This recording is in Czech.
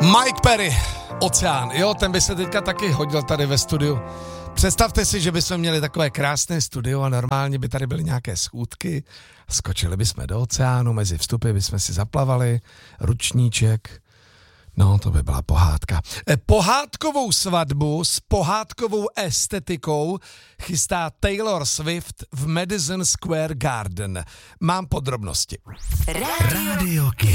Mike Perry, Oceán, jo, ten by se teďka taky hodil tady ve studiu. Představte si, že bychom měli takové krásné studio a normálně by tady byly nějaké schůdky, skočili bychom do oceánu, mezi vstupy bychom si zaplavali, ručníček, no to by byla pohádka. Pohádkovou svatbu s pohádkovou estetikou chystá Taylor Swift v Madison Square Garden. Mám podrobnosti. Radio Kid.